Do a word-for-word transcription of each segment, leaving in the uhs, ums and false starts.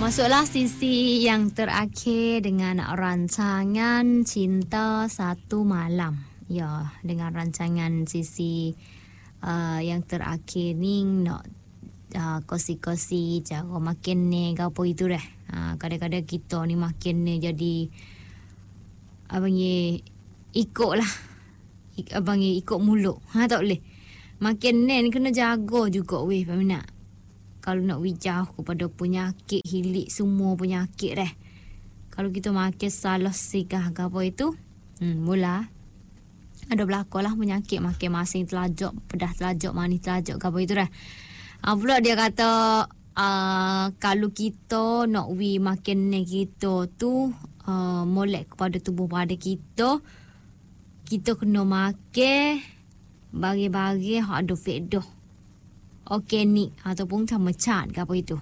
Masuklah sisi yang terakhir dengan rancangan Cinta Satu Malam. Ya, dengan rancangan sisi uh, yang terakhir ni nak uh, kosi-kosi cara makin ni ke apa itu dah. Uh, kadang-kadang kita ni makin ni jadi abang ye ikut lah. Ik, abang ye ikut mulut. Ha, tak boleh. Makin ni kena jaga juga weh peminat. Kalau nak wijah kepada penyakit, hilik semua penyakit dah. Kalau kita makan salah sigah ke apa itu, hmm, mula ada berlaku lah penyakit makin masing telajak, pedah telajak, manis telajak ke apa itu dah. Ha, pula dia kata, uh, kalau kita nak wi makin ni kita tu, uh, molek kepada tubuh pada kita, kita kena makan bagi-bagi yang ada faedah. Organik ataupun sama cat ke apa itu.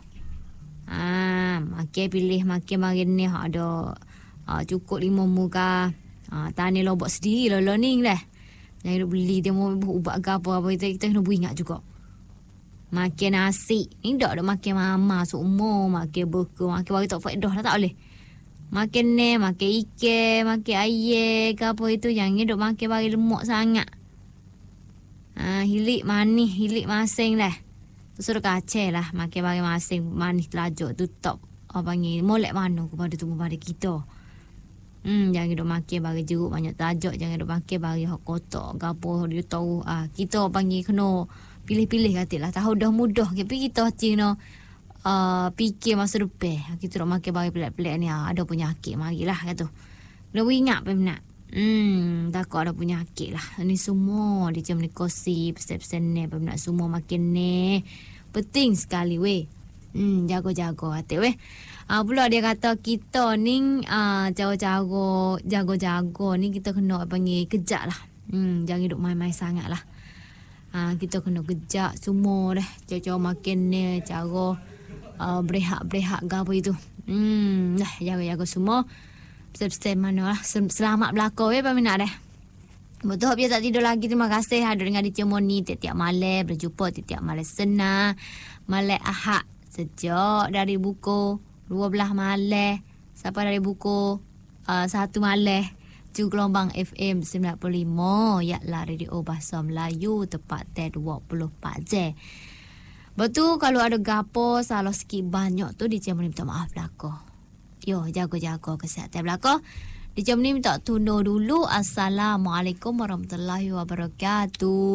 Ah, makan pilih makan makan ni hak ada uh, cukup lima muka. Ah, tani lobok sendiri lah ni dah. Jangan beli dia mau ubat ke apa apa itu kita kena ingat juga. Makan nasi. Ni dak ada makan mama semua, makan burger, makan bagi tak faedah lah tak boleh. Makan ni, makan ikan, makan air ke apa itu jangan duk makan bagi lemak sangat. Ha, hilik manis, hilik masing lah. Tu suruh kacau lah. Makan bagi masing manis telajak tu top. Apa panggil, molek mana kepada tubuh pada kita. Hmm, jangan duk makan bagi jeruk banyak telajak. Jangan duk makan bagi hak kotak ke apa. Dia tahu, ah, kita panggil kena pilih-pilih kata lah. Tahu dah mudah. Tapi kita kena uh, fikir masa depan. Kita duk makan bagi pelik-pelik ni. Ah, ada penyakit, marilah kata. Kena ingat peminat. Hmm, takut ada penyakit lah. Ni semua dia macam ni kosi, pesan-pesan ni, peminat semua makin ni. Penting sekali weh. Hmm, jaga-jaga hati weh. Ah, pula dia kata kita ni ah, jaga-jaga, jaga-jaga ni kita kena panggil kejap lah. Hmm, jangan duduk main-main sangat lah. Ah, kita kena kejap semua dah. Cara-cara makin ni, cara uh, berehat-berehat ke apa itu. Hmm, dah jaga-jaga semua. Pesan-pesan mana lah. Selamat berlaku ya peminat dah. Betul biar tak tidur lagi. Terima kasih ada dengan Dicia Moni tiap-tiap malam. Berjumpa tiap-tiap malam senang. Malam Ahad. Sejak dari buku dua belas malam. Sampai dari buku uh, satu malam. Ju gelombang F M sembilan puluh lima. Yaklah Radio Bahasa Melayu. Tepat T dua puluh empat jam. Betul kalau ada gapo salah sikit banyak tu Dicia Moni minta maaf berlaku. Yo, jaga-jaga kesihatan belakang. Di jam ni minta tunda dulu. Assalamualaikum warahmatullahi wabarakatuh.